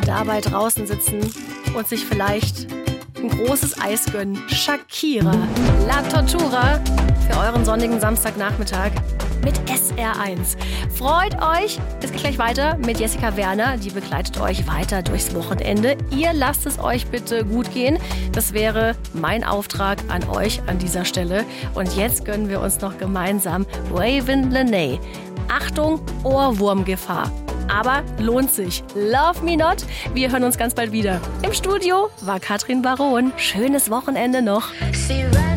dabei draußen sitzen und sich vielleicht ein großes Eis gönnen. Shakira, La Tortura für euren sonnigen Samstagnachmittag mit SR1. Freut euch, es geht gleich weiter mit Jessica Werner, die begleitet euch weiter durchs Wochenende. Ihr lasst es euch bitte gut gehen. Das wäre mein Auftrag an euch an dieser Stelle. Und jetzt gönnen wir uns noch gemeinsam Raven Lenae. Achtung, Ohrwurmgefahr. Aber lohnt sich. Love me not. Wir hören uns ganz bald wieder. Im Studio war Katrin Baron. Schönes Wochenende noch.